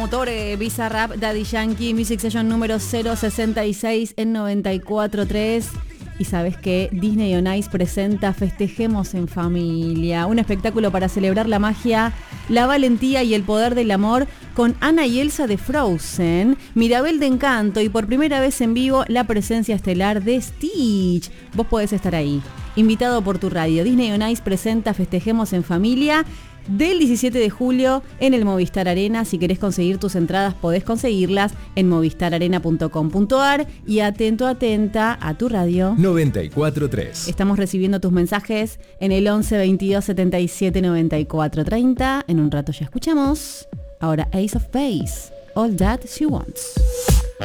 Motore, Bizarrap, Daddy Yankee, Music Session número 066 en 94.3. Y sabes que Disney on Ice presenta Festejemos en Familia, un espectáculo para celebrar la magia, la valentía y el poder del amor con Anna y Elsa de Frozen, Mirabel de Encanto y por primera vez en vivo la presencia estelar de Stitch. Vos podés estar ahí, invitado por tu radio. Disney on Ice presenta Festejemos en Familia del 17 de julio en el Movistar Arena. Si querés conseguir tus entradas, podés conseguirlas en movistararena.com.ar y atenta a tu radio 94.3. Estamos recibiendo tus mensajes en el 11 22 77 94 30. En un rato ya escuchamos. Ahora Ace of Base, All That She Wants.